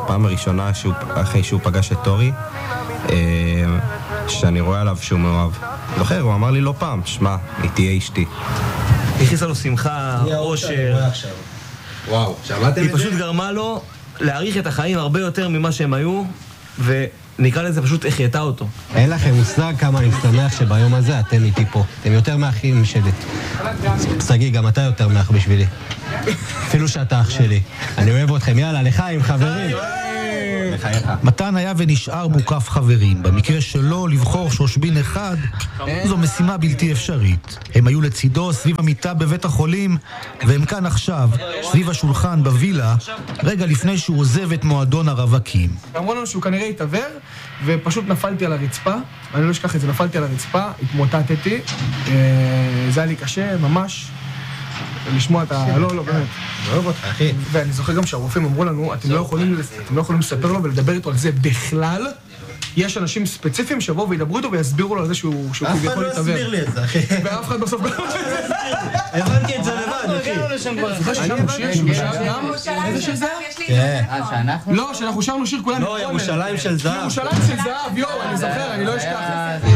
הפעם הראשונה אחרי שהוא פגש את טורי, שאני רואה עליו שהוא מאוהב. זוכר, הוא אמר לי לא פעם, שמע, היא תהיה אשתי. הכניסה לו שמחה, אושר. וואו, שמעתם היא את זה? פשוט גרמה לו להעריך את החיים הרבה יותר ממה שהם היו, ונקרא לזה פשוט החייתה אותו. אין לכם מושג כמה אני שמח שביום הזה אתם איתי פה. אתם יותר מאחים שלי. סגי, גם אתה יותר מאח בשבילי. אפילו שאתה אח שלי. אני אוהב אתכם, יאללה, לחיים, חברים. מתן היה ונשאר מוקף חברים. במקרה שלו, לבחור שושבין אחד, זו משימה בלתי אפשרית. הם היו לצידו סביב המיטה בבית החולים, והם כאן עכשיו, סביב השולחן בווילה, רגע לפני שהוא עוזב את מועדון הרווקים. אמרו לנו שהוא כנראה התעוור, ופשוט נפלתי על הרצפה. אני לא אשכח את זה, נפלתי על הרצפה, התמוטטתי. זה היה לי קשה, ממש. לשמוע את ה... לא, באמת. לא אוהב אותך, אחי. ואני זוכר גם שהרופאים אמרו לנו, אתם לא יכולים לספר לו ולדבר איתו על זה בכלל. יש אנשים ספציפיים שבואו וידברו איתו ויסבירו לו על זה שהוא כביכול להתעוור. אף אחד לא הסביר לי את זה, אחי. ואף אחד בסוף גם... הבנתי את זה לבד, אחי. זוכר ששרנו שיר שהוא שר גם? איזה שיר זה? כן. לא, שאנחנו שרנו שיר כולנו. לא, ירושלים של זהב. ירושלים של זהב, יואו, אני זוכר, אני לא אשכח.